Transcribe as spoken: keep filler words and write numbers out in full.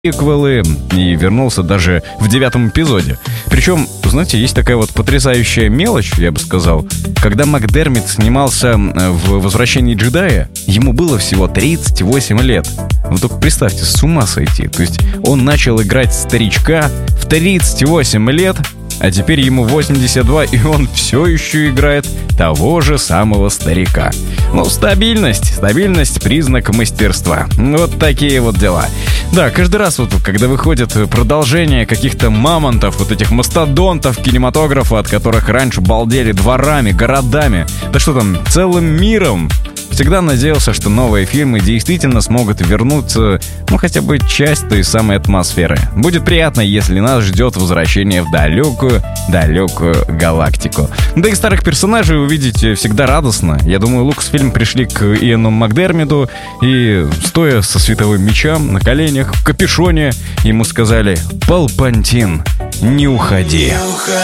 приквелы и вернулся даже в девятом эпизоде. Причем, знаете, есть такая вот потрясающая мелочь, я бы сказал. Когда Макдермит снимался в «Возвращении джедая», ему было всего тридцать восемь лет. Вы только представьте, с ума сойти. То есть он начал играть старичка в тридцать восемь лет, а теперь ему восемьдесят два, и он все еще играет того же самого старика. Ну, стабильность. Стабильность — признак мастерства. Вот такие вот дела. Да, каждый раз вот, когда выходит продолжение каких-то мамонтов, вот этих мастодонтов кинематографа, от которых раньше балдели дворами, городами, да что там, целым миром, всегда надеялся, что новые фильмы действительно смогут вернуться, ну, хотя бы часть той самой атмосферы. Будет приятно, если нас ждет возвращение в далекую, далекую галактику. Да и старых персонажей увидеть всегда радостно. Я думаю, Лукасфильм пришли к Иэну Макдермиду и, стоя со световым мечом на коленях, в капюшоне, ему сказали: «Палпантин, не уходи».